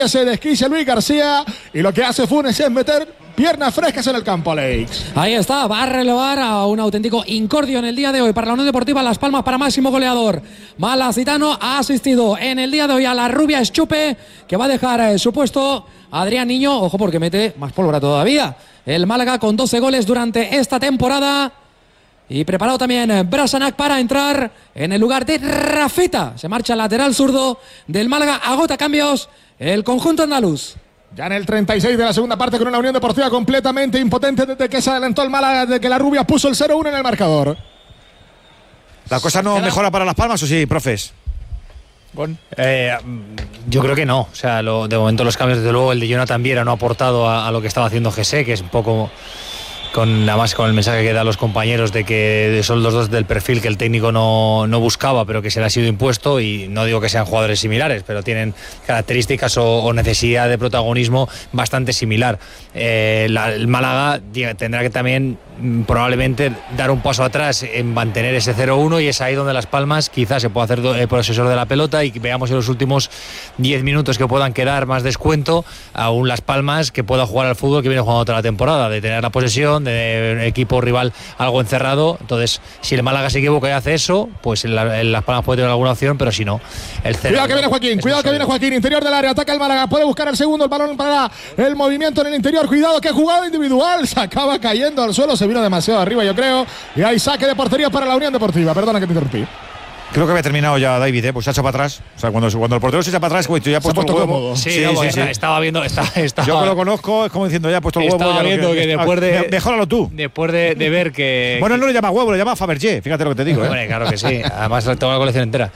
Se desquicia Luis García y lo que hace Funes es meter piernas frescas en el campo, Alex. Ahí está, va a relevar a un auténtico incordio en el día de hoy para la Unión Deportiva Las Palmas para máximo goleador. Malacitano ha asistido en el día de hoy a la rubia Eschupe, que va a dejar su puesto Adrián Niño. Ojo, porque mete más pólvora todavía el Málaga con 12 goles durante esta temporada. Y preparado también Brasanac para entrar en el lugar de Rafita. Se marcha lateral zurdo del Málaga, agota cambios el conjunto andaluz. Ya en el 36 de la segunda parte, con una Unión Deportiva completamente impotente desde que se adelantó el Málaga, desde que la rubia puso el 0-1 en el marcador. ¿La cosa no mejora para Las Palmas o sí, profes? Bueno, yo creo que no. O sea, de momento los cambios, desde luego, el de Jonathan Viera no ha aportado a lo que estaba haciendo José, que es un poco... Además con el mensaje que da a los compañeros de que son los dos del perfil que el técnico no buscaba, pero que se le ha sido impuesto, y no digo que sean jugadores similares, pero tienen características o necesidad de protagonismo bastante similar. El Málaga tendrá que también probablemente dar un paso atrás en mantener ese 0-1, y es ahí donde Las Palmas quizás se pueda hacer posesor de la pelota y veamos en los últimos 10 minutos que puedan quedar más descuento a un Las Palmas que pueda jugar al fútbol que viene jugando toda la temporada, de tener la posesión, de un equipo rival algo encerrado. Entonces, si el Málaga se equivoca y hace eso, pues Las Palmas puede tener alguna opción, pero si no, el 0. Cuidado que viene Joaquín, cuidado que viene Joaquín, interior del área, ataca el Málaga, puede buscar el segundo, el balón para el movimiento en el interior, cuidado que jugada individual, se acaba cayendo al suelo, se vino demasiado arriba, yo creo, y hay saque de portería para la Unión Deportiva. Perdona que te interrumpí. Creo que había terminado ya David, pues se ha hecho para atrás. O sea, cuando el portero se echa para atrás, pues ya ha puesto el huevo. Sí, estaba viendo. Yo que lo conozco, es como diciendo, ya ha puesto el huevo. Estaba viendo que después de. Mejóralo tú. Después de ver que. Bueno, él no le llama huevo, le llama Fabergé. Fíjate lo que te digo. Bueno, claro que sí. Además, tengo la colección entera.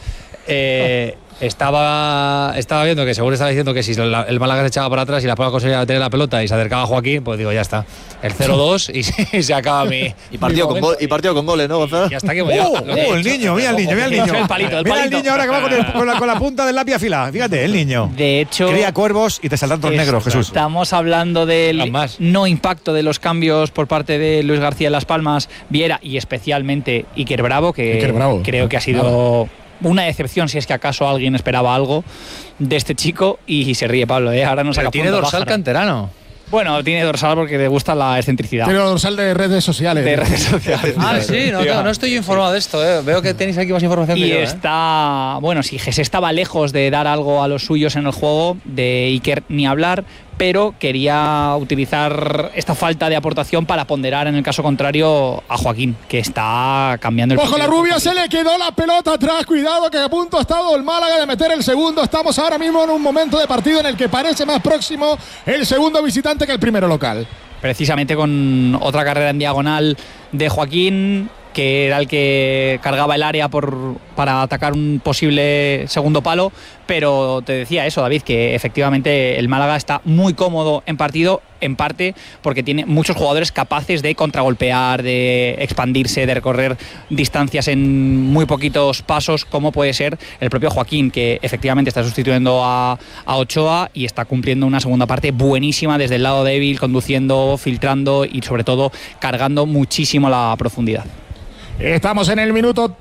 Estaba viendo que según estaba diciendo que si el Málaga se echaba para atrás y la Palma conseguía tener la pelota y se acercaba a Joaquín, pues digo, ya está. El 0-2 y se acaba mi. Y partido con goles, ¿no, Gonzalo? Ya está que el niño, mira el niño. Mira el niño ahora que va con la punta del lápiz afilada. Fíjate, el niño. De hecho, cría cuervos y te saltan todos negros, Jesús. Estamos hablando del no impacto de los cambios por parte de Luis García en Las Palmas, Viera y especialmente Iker Bravo, que creo que ha sido una decepción, si es que acaso alguien esperaba algo de este chico, y se ríe Pablo, ahora no saca. Tiene dorsal pájaro. Canterano. Bueno, tiene dorsal porque le gusta la excentricidad. Tiene dorsal de redes sociales. Sí, no estoy yo informado de esto. Veo que tenéis aquí más información que yo. Está, bueno, si Jesse estaba lejos de dar algo a los suyos en el juego, de Iker ni hablar, pero quería utilizar esta falta de aportación para ponderar en el caso contrario a Joaquín, que está cambiando el... ¡Ojo, la rubia! Se le quedó la pelota atrás. Cuidado que a punto ha estado el Málaga de meter el segundo. Estamos ahora mismo en un momento de partido en el que parece más próximo el segundo visitante que el primero local. Precisamente con otra carrera en diagonal de Joaquín, que era el que cargaba el área para atacar un posible segundo palo, pero te decía eso, David, que efectivamente el Málaga está muy cómodo en partido, en parte porque tiene muchos jugadores capaces de contragolpear, de expandirse, de recorrer distancias en muy poquitos pasos, como puede ser el propio Joaquín, que efectivamente está sustituyendo a Ochoa y está cumpliendo una segunda parte buenísima desde el lado débil, conduciendo, filtrando y sobre todo cargando muchísimo la profundidad. Estamos en el minuto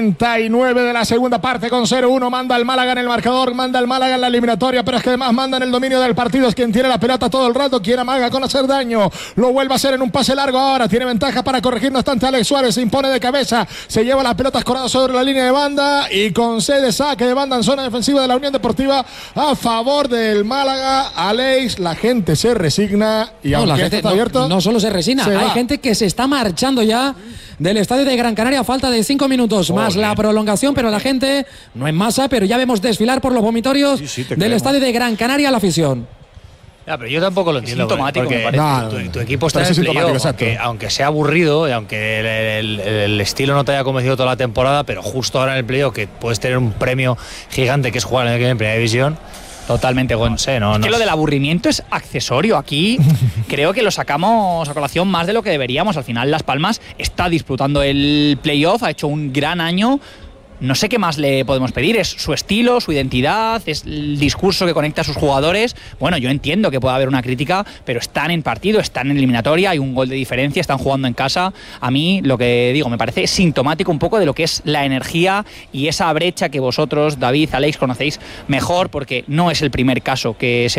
39 de la segunda parte con 0-1. Manda el Málaga en el marcador, manda el Málaga en la eliminatoria, pero es que además manda en el dominio del partido. Es quien tiene la pelota todo el rato, quiere Málaga con hacer daño. Lo vuelve a hacer en un pase largo ahora. Tiene ventaja para corregir, no obstante Alex Suárez se impone de cabeza. Se lleva las pelotas coradas sobre la línea de banda y concede saque de banda en zona defensiva de la Unión Deportiva a favor del Málaga. Alex, la gente se resigna y aunque la gente está abierto, no solo se resigna, hay gente que se está marchando ya del estadio de Gran Canaria a falta de 5 minutos más la prolongación, pero la gente no en masa, pero ya vemos desfilar por los vomitorios del estadio de Gran Canaria la afición. Ya, pero yo tampoco lo entiendo. Sintomático, porque me parece. Tu equipo está en el playoff, aunque sea aburrido y aunque el estilo no te haya convencido toda la temporada, pero justo ahora en el playoff que puedes tener un premio gigante que es jugar en Primera División. Totalmente, Gon. Es que lo del aburrimiento es accesorio. Aquí creo que lo sacamos a colación más de lo que deberíamos. Al final Las Palmas está disputando el playoff, ha hecho un gran año. No sé qué más le podemos pedir, es su estilo, su identidad, es el discurso que conecta a sus jugadores. Bueno, yo entiendo que pueda haber una crítica, pero están en partido, están en eliminatoria, hay un gol de diferencia, están jugando en casa. A mí, lo que digo, me parece sintomático un poco de lo que es la energía y esa brecha que vosotros, David, Alex, conocéis mejor, porque no es el primer caso que se